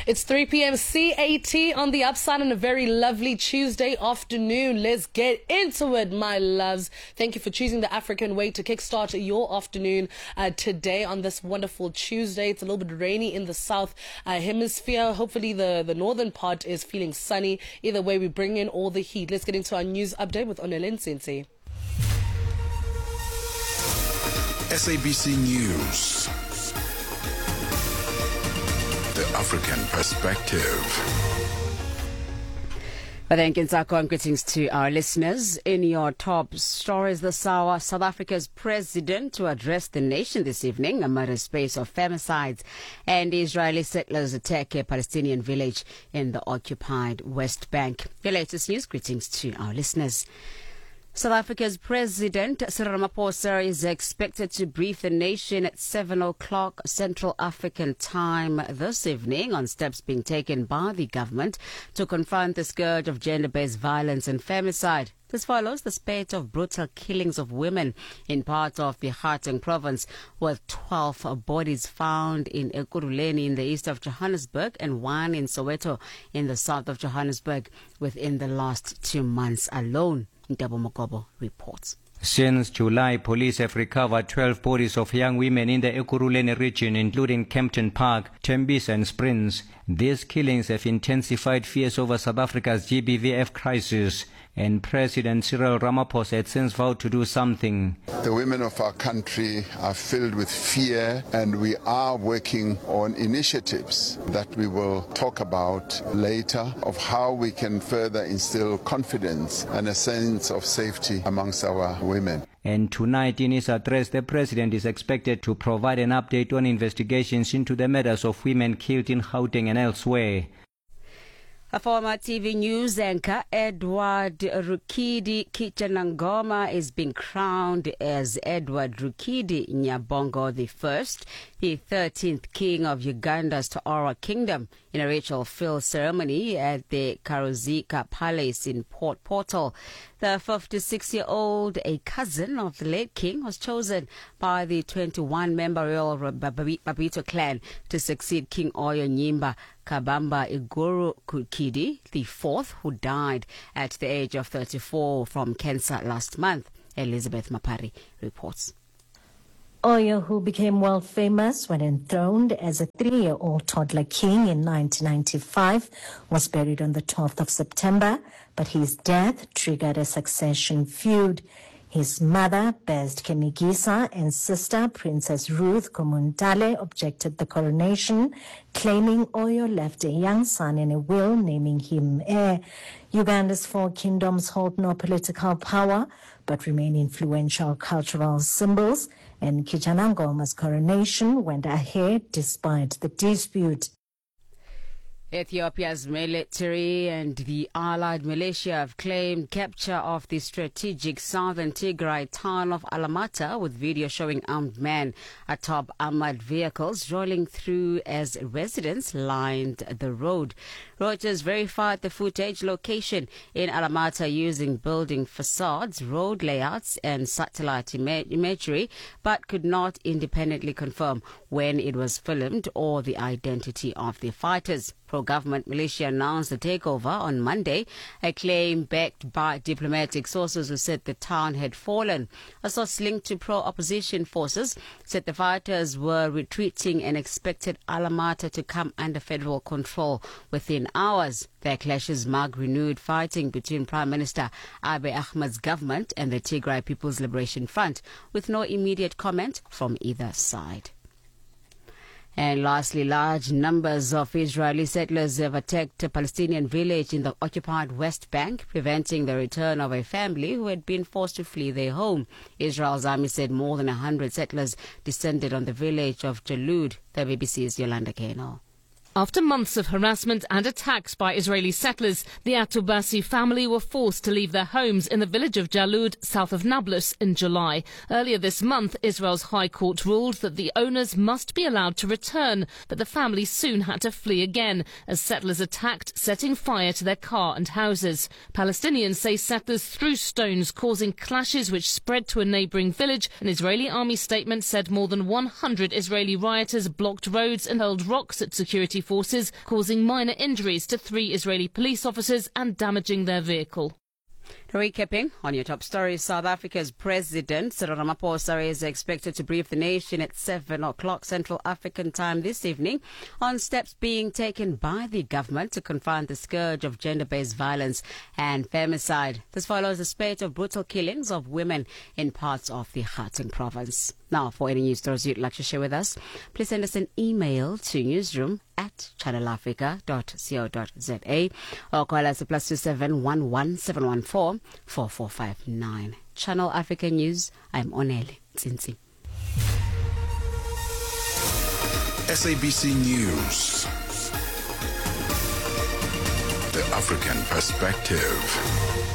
It's 3 p.m. CAT on the upside on a very lovely Tuesday afternoon. Let's get into it, my loves. Thank you for choosing the African way to kickstart your afternoon today on this wonderful Tuesday. It's a little bit rainy in the south hemisphere. Hopefully the northern part is feeling sunny. Either way, we bring in all the heat. Let's get into our news update with Onelin Sensei. SABC News. The African perspective. Thank you, Nzako, and greetings to our listeners. In your top stories this hour, South Africa's president to address the nation this evening amid a space of femicides, and Israeli settlers attack a Palestinian village in the occupied West Bank. Your latest news, greetings to our listeners. South Africa's President Cyril Ramaphosa is expected to brief the nation at 7 o'clock Central African time this evening on steps being taken by the government to confront the scourge of gender-based violence and femicide. This follows the spate of brutal killings of women in parts of the Gauteng province, with 12 bodies found in Ekurhuleni in the east of Johannesburg and one in Soweto in the south of Johannesburg within the last 2 months alone. Ntabo Mokobo reports. Since July, police have recovered 12 bodies of young women in the Ekurhuleni region, including Kempton Park, Tembisa and Springs. These killings have intensified fears over South Africa's GBVF crisis, and President Cyril Ramaphosa had since vowed to do something. The women of our country are filled with fear, and we are working on initiatives that we will talk about later of how we can further instill confidence and a sense of safety amongst our women. And tonight in his address, the president is expected to provide an update on investigations into the murders of women killed in Gauteng and elsewhere. A former TV news anchor, Edward Rukidi Kichanangoma, is being crowned as Edward Rukidi Nyabongo I, the 13th king of Uganda's Taora Kingdom, in a ritual-filled ceremony at the Karuzika Palace in Port Portal. The 56-year-old, a cousin of the late king, was chosen by the 21-member royal Babito clan to succeed King Oyo Nyimba Kabamba Iguru Kukidi IV, who died at the age of 34 from cancer last month. Elizabeth Mapari reports. Oyo, who became world famous when enthroned as a 3-year-old toddler king in 1995, was buried on the 12th of September, but his death triggered a succession feud. His mother, Best Kemigisa, and sister, Princess Ruth Komuntale, objected the coronation, claiming Oyo left a young son in a will naming him heir. Uganda's 4 kingdoms hold no political power, but remain influential cultural symbols, and Kichanangoma's coronation went ahead despite the dispute. Ethiopia's military and the allied militia have claimed capture of the strategic southern Tigray town of Alamata, with video showing armed men atop armored vehicles rolling through as residents lined the road. Reuters verified the footage location in Alamata using building facades, road layouts and satellite imagery, but could not independently confirm when it was filmed or the identity of the fighters. Pro-government militia announced the takeover on Monday, a claim backed by diplomatic sources who said the town had fallen. A source linked to pro-opposition forces said the fighters were retreating and expected Alamata to come under federal control within hours. Their clashes mark renewed fighting between Prime Minister Abiy Ahmed's government and the Tigray People's Liberation Front, with no immediate comment from either side. And lastly, large numbers of Israeli settlers have attacked a Palestinian village in the occupied West Bank, preventing the return of a family who had been forced to flee their home. Israel's army said more than 100 settlers descended on the village of Jalud. The BBC's Yolanda Kano. After months of harassment and attacks by Israeli settlers, the Atubasi family were forced to leave their homes in the village of Jalud, south of Nablus, in July. Earlier this month, Israel's High Court ruled that the owners must be allowed to return, but the family soon had to flee again as settlers attacked, setting fire to their car and houses. Palestinians say settlers threw stones, causing clashes which spread to a neighbouring village. An Israeli army statement said more than 100 Israeli rioters blocked roads and hurled rocks at security forces, causing minor injuries to 3 Israeli police officers and damaging their vehicle. Recapping on your top stories, South Africa's President Cyril Ramaphosa is expected to brief the nation at 7 o'clock Central African time this evening on steps being taken by the government to confront the scourge of gender-based violence and femicide. This follows a spate of brutal killings of women in parts of the Gauteng province. Now, for any news stories you'd like to share with us, please send us an email to newsroom@channelafrica.co.za or call us at +27 11 714 4459. Channel Africa News, I'm Onele Tsinsi. SABC News. The African Perspective.